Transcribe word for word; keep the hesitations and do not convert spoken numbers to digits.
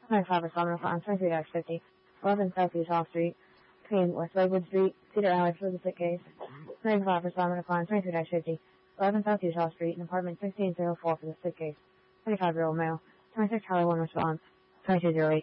ninety-five Respondent Response, twenty-three fifty. eleven South Utah Street, between West Lakewood Street, Cedar Alley for the sick case. ninety-five Respondent Response, twenty-three fifty. eleven South Utah Street, in apartment sixteen oh four for the sick case. twenty-five-year-old male. twenty-six Charlie one Response, twenty-two oh eight.